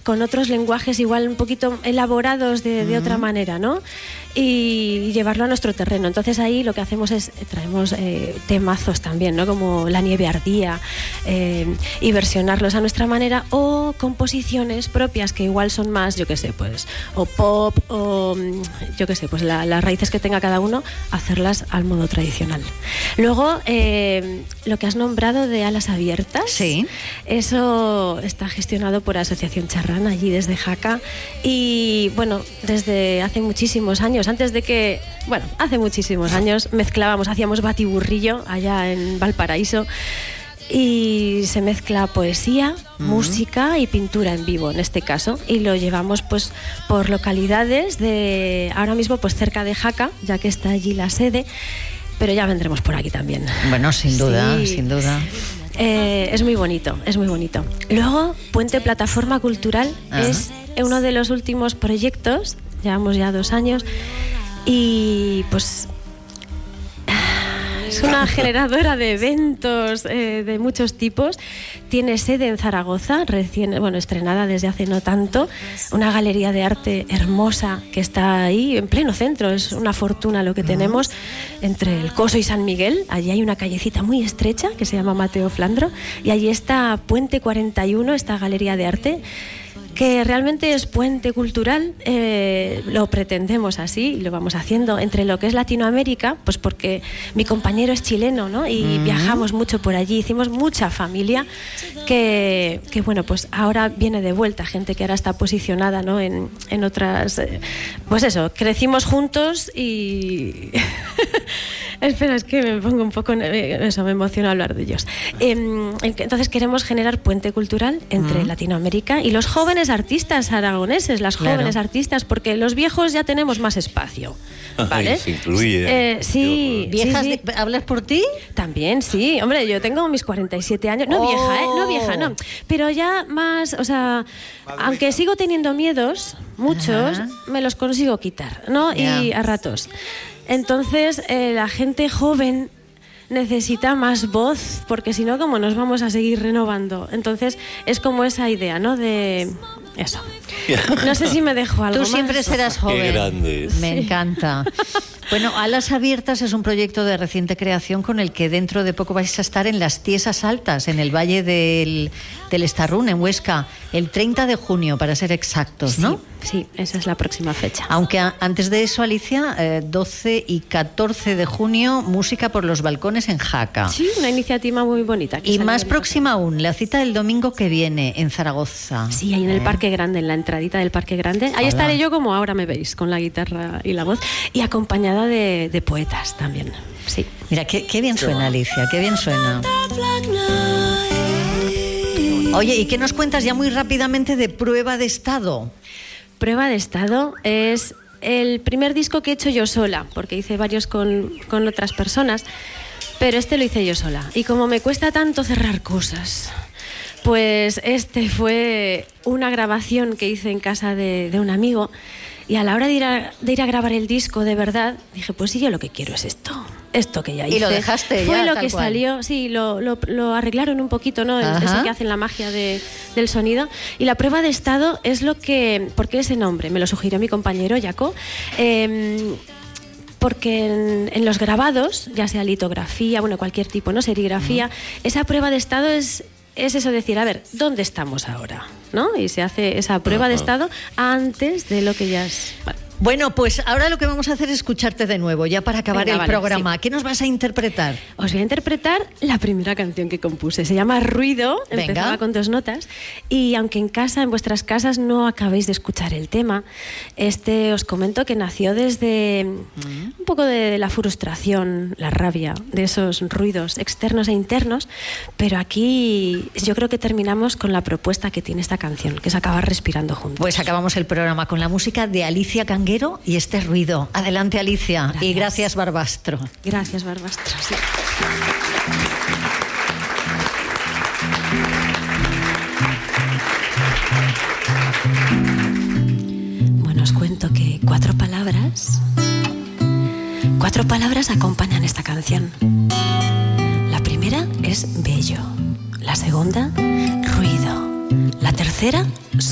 con otros lenguajes igual un poquito elaborados de otra manera, ¿no? Y llevarlo a nuestro terreno. Entonces ahí lo que hacemos es traemos temazos también, ¿no? Como La nieve ardía, y versionarlos a nuestra manera, o composiciones propias que igual son más, yo qué sé, pues, o pop, o yo qué sé, pues las raíces que tenga cada uno, hacerlas al modo tradicional. Luego, lo que has nombrado de Alas Abiertas, sí, eso está gestionado por Asociación Charrán, allí desde Jaca, y bueno, desde hace muchísimos años, hace muchísimos años hacíamos batiburrillo allá en Valparaíso, y se mezcla poesía, música y pintura en vivo en este caso, y lo llevamos pues por localidades de ahora mismo pues cerca de Jaca, ya que está allí la sede, pero ya vendremos por aquí también. Bueno, sin duda, sí, sin duda. Es muy bonito, es muy bonito. Luego, Puente Plataforma Cultural es uno de los últimos proyectos, llevamos ya 2 años, y pues es una generadora de eventos de muchos tipos. Tiene sede en Zaragoza, estrenada desde hace no tanto. Una galería de arte hermosa que está ahí en pleno centro. Es una fortuna lo que tenemos entre el Coso y San Miguel. Allí hay una callecita muy estrecha que se llama Mateo Flandro, y allí está Puente 41, esta galería de arte, que realmente es puente cultural. Lo pretendemos así y lo vamos haciendo entre lo que es Latinoamérica, pues porque mi compañero es chileno, ¿no? Y viajamos mucho por allí, hicimos mucha familia que bueno, pues ahora viene de vuelta, gente que ahora está posicionada, ¿no? en otras, pues eso, crecimos juntos y espera, es que me pongo un poco, eso, me emociona hablar de ellos. Entonces queremos generar puente cultural entre Latinoamérica y los jóvenes artistas aragoneses, las jóvenes artistas, porque los viejos ya tenemos más espacio, ¿vale? Ay, se incluye. Sí. ¿Viejas? Sí. ¿Hablas por ti? También, sí. Hombre, yo tengo mis 47 años. No vieja, no. Pero ya más, o sea, aunque sigo teniendo miedos, muchos, me los consigo quitar, ¿no? Y a ratos. Entonces, la gente joven necesita más voz, porque si no, ¿cómo nos vamos a seguir renovando? Entonces, es como esa idea, ¿no? De eso. No sé si me dejo algo más. Tú siempre serás joven. Qué grande. Me encanta. Bueno, Alas Abiertas es un proyecto de reciente creación con el que dentro de poco vais a estar en las Tiesas Altas, en el Valle del Estarrún, en Huesca, el 30 de junio, para ser exactos, ¿no? Sí, esa es la próxima fecha. Aunque antes de eso, Alicia, 12 y 14 de junio, Música por los Balcones en Jaca. Sí, una iniciativa muy bonita. Y más próxima aún, la cita del domingo que viene en Zaragoza. Sí, ahí en el Parque Grande, en la entradita del Parque Grande. Ahí estaré yo como ahora me veis, con la guitarra y la voz, y acompañada de poetas también. Sí. Mira, qué bien suena, Alicia, qué bien suena. Oye, ¿y qué nos cuentas ya muy rápidamente de Prueba de Estado? Prueba de Estado es el primer disco que he hecho yo sola, porque hice varios con otras personas, pero este lo hice yo sola. Y como me cuesta tanto cerrar cosas, pues este fue una grabación que hice en casa de un amigo, y a la hora de ir a grabar el disco, de verdad, dije, pues sí, yo lo que quiero es esto que ya hice. Y lo dejaste fue ya, lo tal que cual. Salió, sí, lo arreglaron un poquito, ¿no? Eso que hacen la magia del sonido. Y la Prueba de Estado es lo que... ¿Por qué ese nombre? Me lo sugirió mi compañero, Jaco. Porque en los grabados, ya sea litografía, bueno, cualquier tipo, ¿no? Serigrafía, esa prueba de estado es eso, decir, a ver, ¿dónde estamos ahora? ¿No? Y se hace esa prueba de estado antes de lo que ya es... Bueno, pues ahora lo que vamos a hacer es escucharte de nuevo, ya para acabar el programa. Sí. ¿Qué nos vas a interpretar? Os voy a interpretar la primera canción que compuse. Se llama Ruido, empezaba con 2 notas. Y aunque en casa, en vuestras casas, no acabéis de escuchar el tema, os comento que nació desde un poco de la frustración, la rabia, de esos ruidos externos e internos. Pero aquí yo creo que terminamos con la propuesta que tiene esta canción, que es acabar respirando juntos. Pues acabamos el programa con la música de Alicia Canguero y este ruido. Adelante, Alicia. Gracias. Y gracias, Barbastro. Gracias, Barbastro. Sí. Bueno, os cuento que 4 palabras acompañan esta canción. La primera es bello, la segunda, ruido, la tercera,